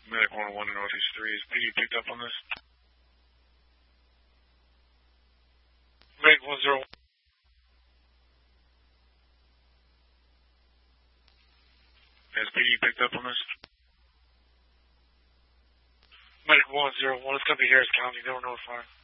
Medic 101 Northeast 3. Is PD picked up on this? Medic 101. Has PD picked up on this? Medic 101, it's going to be Harris County, no notify.